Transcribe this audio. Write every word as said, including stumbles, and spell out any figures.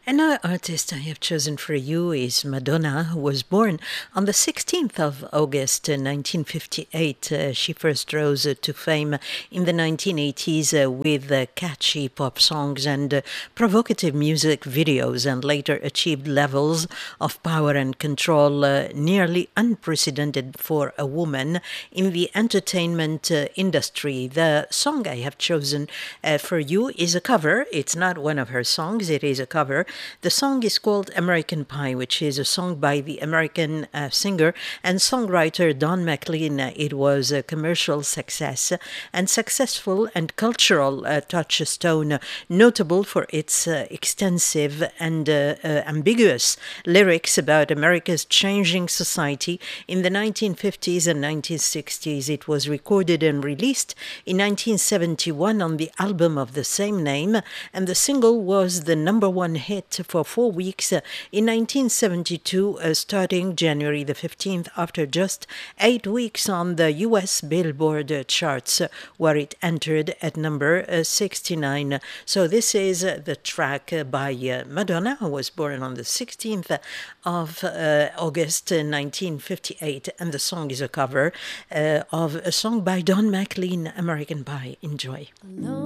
Another artist I have chosen for you is Madonna, who was born on the sixteenth of August uh, nineteen fifty-eight. Uh, she first rose uh, to fame in the nineteen eighties uh, with uh, catchy pop songs and uh, provocative music videos, and later achieved levels of power and control uh, nearly unprecedented for a woman in the entertainment uh, industry. The song I have chosen uh, for you is a cover. It's not one of her songs, it is a cover. The song is called American Pie, which is a song by the American uh, singer and songwriter Don McLean. It was a commercial success and successful and cultural uh, touchstone, notable for its uh, extensive and uh, uh, ambiguous lyrics about America's changing society in the nineteen fifties and nineteen sixties. It was recorded and released in nineteen seventy-one on the album of the same name, and the single was the number one hit for four weeks uh, in nineteen seventy-two, uh, starting January the fifteenth, after just eight weeks on the U S Billboard uh, charts, uh, where it entered at number uh, sixty-nine. So this is uh, the track uh, by uh, Madonna, who was born on the sixteenth of uh, August uh, nineteen fifty-eight, and the song is a cover uh, of a song by Don McLean, American Pie. Enjoy.